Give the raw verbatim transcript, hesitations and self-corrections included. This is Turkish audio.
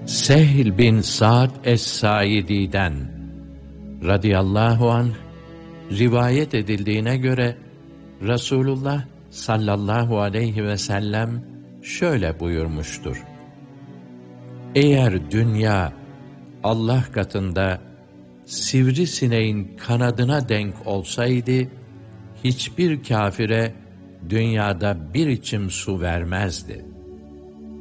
Sehl bin Sa'd es-Saidi'den radıyallahu anh rivayet edildiğine göre Resulullah sallallahu aleyhi ve sellem şöyle buyurmuştur: Eğer dünya Allah katında sivrisineğin kanadına denk olsaydı, hiçbir kâfire dünyada bir içim su vermezdi.